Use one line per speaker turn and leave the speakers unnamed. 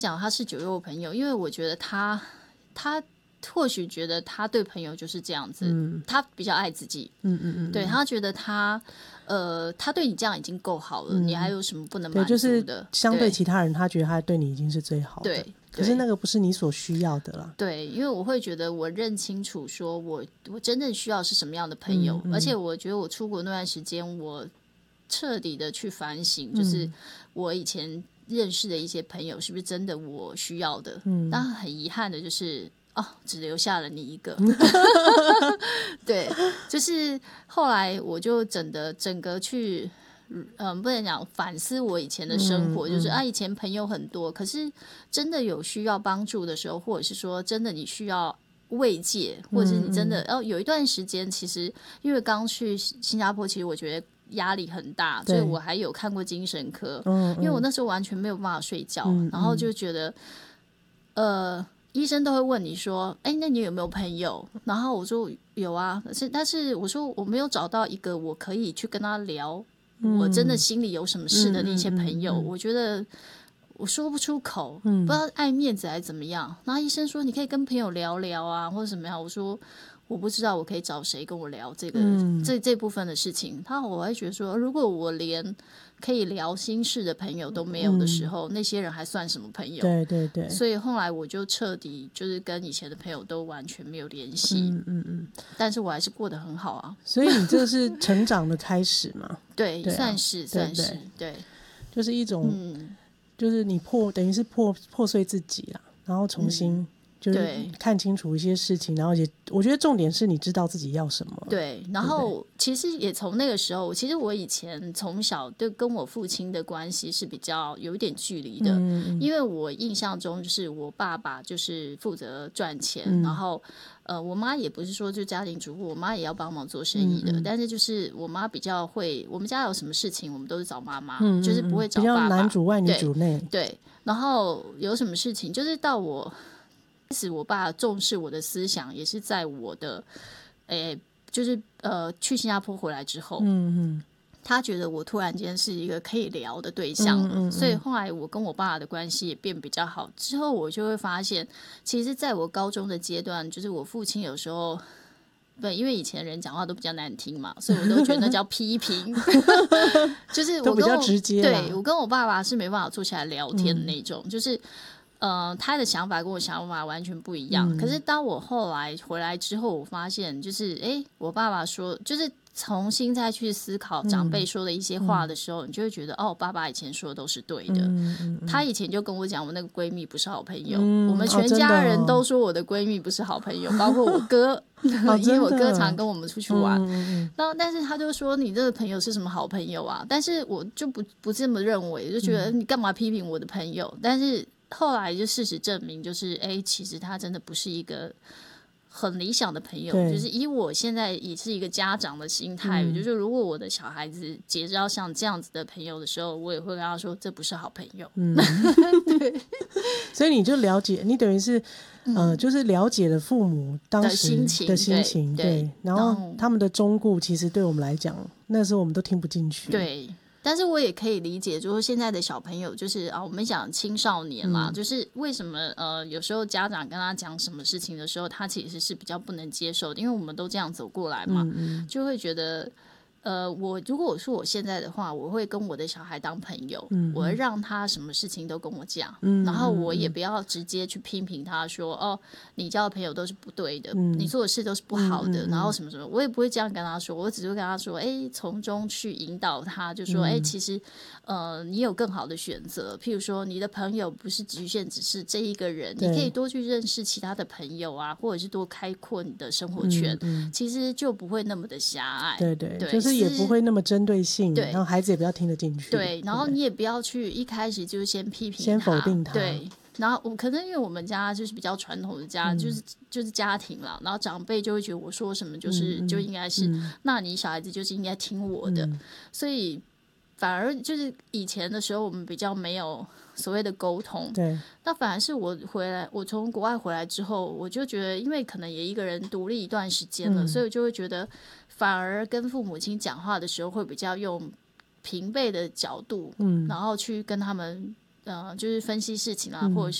讲他是9月朋友，因为我觉得他或许觉得他对朋友就是这样子，他比较爱自己，对，他觉得他对你这样已经够好了，你还有什么不能满足的？
对，就是相对其他人，他觉得他对你已经是最好的，
对，
可是那个不是你所需要的啦。
对，因为我会觉得我认清楚说我真正需要是什么样的朋友，而且我觉得我出国那段时间，我彻底的去反省，就是我以前认识的一些朋友是不是真的我需要的，但很遗憾的就是只留下了你一个对，就是后来我就整个去不能讲反思我以前的生活，就是以前朋友很多，可是真的有需要帮助的时候，或者是说真的你需要慰藉，或者是你真的有一段时间，其实因为刚去新加坡，其实我觉得压力很大，所以我还有看过精神科，因为我那时候完全没有办法睡觉，然后就觉得医生都会问你说那你有没有朋友，然后我说有啊，但是我说我没有找到一个我可以去跟他聊我真的心里有什么事的那些朋友，我觉得我说不出口，不知道爱面子还是怎么样，然后医生说你可以跟朋友聊聊啊或者什么样，我说我不知道我可以找谁跟我聊这个、这部分的事情，我还觉得说如果我连可以聊心事的朋友都没有的时候，那些人还算什么朋友？
对对对，
所以后来我就彻底就是跟以前的朋友都完全没有联系，但是我还是过得很好啊。
所以你这是成长的开始嘛？
对，
对啊、
算是，对，
就是一种，就是你等于是破碎自己啦，然后重新就是看清楚一些事情，然后也我觉得重点是你知道自己要什么。
对，然后其实也从那个时候，其实我以前从小对跟我父亲的关系是比较有一点距离的，因为我印象中就是我爸爸就是负责赚钱，然后我妈也不是说就家庭主妇，我妈也要帮忙做生意的，但是就是我妈比较会，我们家有什么事情我们都是找妈妈，就是不会找爸爸，
比较男主外女主内。
对，然后有什么事情就是到我开始我爸重视我的思想也是在我的就是去新加坡回来之后，他觉得我突然间是一个可以聊的对象，所以后来我跟我爸的关系也变比较好。之后我就会发现，其实在我高中的阶段，就是我父亲有时候对，因为以前人讲话都比较难听嘛，所以我都觉得那叫批评就是我跟
都比较直接，
对，我跟我爸爸是没办法坐下来聊天的那种，就是他的想法跟我想法完全不一样，可是当我后来回来之后，我发现就是我爸爸说就是重新再去思考长辈说的一些话的时候，你就会觉得爸爸以前说的都是对的，他以前就跟我讲我那个闺蜜不是好朋友，我们全家人都说我的闺蜜不是好朋友，包括我哥因为我哥常跟我们出去玩，但是他就说你这个朋友是什么好朋友啊，但是我就不这么认为，就觉得你干嘛批评我的朋友，但是后来就事实证明就是其实他真的不是一个很理想的朋友，就是以我现在也是一个家长的心态，就是如果我的小孩子结交像这样子的朋友的时候，我也会跟他说这不是好朋友。对，
所以你就了解，你等于是就是了解了父母当时的心情，对，然后他们的忠告其实对我们来讲那时候我们都听不进去，
对，但是我也可以理解，就是现在的小朋友，就是我们讲青少年啦，就是为什么有时候家长跟他讲什么事情的时候，他其实是比较不能接受的，因为我们都这样走过来嘛，就会觉得如果我说我现在的话，我会跟我的小孩当朋友，我会让他什么事情都跟我讲，然后我也不要直接去批评他说你交的朋友都是不对的，你做的事都是不好的，然后什么什么，我也不会这样跟他说，我只会跟他说从中去引导他，就说其实你有更好的选择，譬如说你的朋友不是局限只是这一个人，你可以多去认识其他的朋友啊，或者是多开阔你的生活圈，其实就不会那么的狭隘，
对对，就是也不会那么针对性，然后孩子也不要听得进去，
对，然后你也不要去一开始就先批评他，
先否定他，
对，然后可能因为我们家就是比较传统的家，就是家庭啦，然后长辈就会觉得我说什么就应该是，那你小孩子就是应该听我的，所以反而就是以前的时候我们比较没有所谓的沟通，
对，
那反而是我从国外回来之后，我就觉得因为可能也一个人独立一段时间了，所以我就会觉得反而跟父母亲讲话的时候会比较用平辈的角度，然后去跟他们就是分析事情啊，或者